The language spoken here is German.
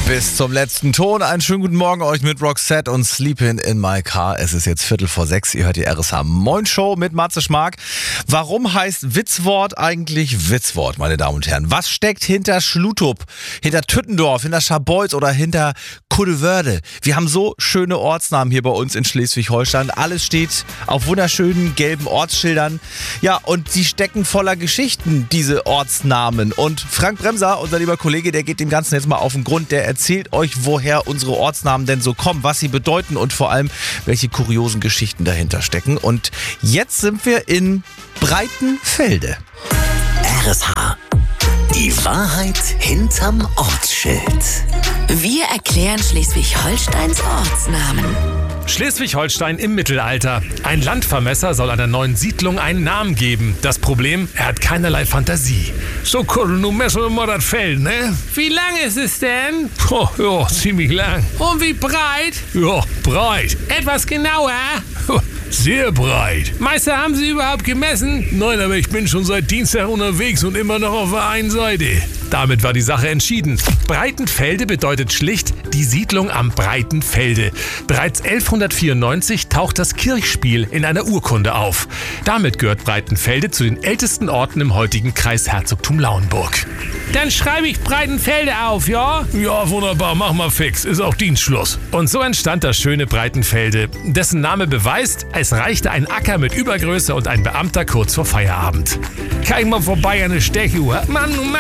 Bis zum letzten Ton. Einen schönen guten Morgen euch mit Roxette und Sleepin' in My Car. Es ist jetzt 5:45. Ihr hört die RSH Moin Show mit Matze Schmark. Warum heißt Witzwort eigentlich Witzwort, meine Damen und Herren? Was steckt hinter Schlutup, hinter Tüttendorf, hinter Scharbeutz oder hinter Kuddewörde? Wir haben so schöne Ortsnamen hier bei uns in Schleswig-Holstein. Alles steht auf wunderschönen gelben Ortsschildern. Ja, und sie stecken voller Geschichten, diese Ortsnamen. Und Frank Bremser, unser lieber Kollege, der geht dem Ganzen jetzt mal auf den Grund. Der erzählt euch, woher unsere Ortsnamen denn so kommen, was sie bedeuten und vor allem, welche kuriosen Geschichten dahinter stecken. Und jetzt sind wir in Breitenfelde. RSH. Die Wahrheit hinterm Ortsschild. Wir erklären Schleswig-Holsteins Ortsnamen. Schleswig-Holstein im Mittelalter. Ein Landvermesser soll einer neuen Siedlung einen Namen geben. Das Problem, er hat keinerlei Fantasie. So, Kuddel, nun messen wir mal das Feld, ne? Wie lang ist es denn? Oh, ja, ziemlich lang. Und wie breit? Ja, breit. Etwas genauer? Sehr breit. Meister, haben Sie überhaupt gemessen? Nein, aber ich bin schon seit Dienstag unterwegs und immer noch auf der einen Seite. Damit war die Sache entschieden. Breitenfelde bedeutet schlicht die Siedlung am breiten Felde. Bereits 1194 taucht das Kirchspiel in einer Urkunde auf. Damit gehört Breitenfelde zu den ältesten Orten im heutigen Kreis Herzogtum Lauenburg. Dann schreibe ich Breitenfelde auf, ja? Ja, wunderbar, mach mal fix. Ist auch Dienstschluss. Und so entstand das schöne Breitenfelde, dessen Name beweist, es reichte ein Acker mit Übergröße und ein Beamter kurz vor Feierabend. Kann ich mal vorbei an eine Stechuhr? Mann,